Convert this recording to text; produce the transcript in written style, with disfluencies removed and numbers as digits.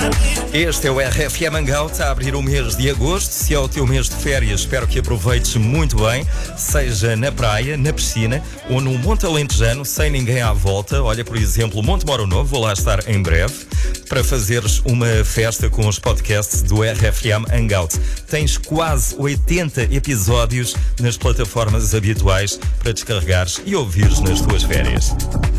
Este é o RFM Hangout a abrir o mês de agosto. Se é o teu mês de férias, espero que aproveites muito bem, seja na praia, na piscina ou no Monte Alentejano, sem ninguém à volta. Olha, por exemplo, Monte Moro Novo, vou lá estar em breve para fazeres uma festa com os podcasts do RFM Hangout. Tens quase 80 episódios nas plataformas habituais para descarregares e ouvires nas tuas férias.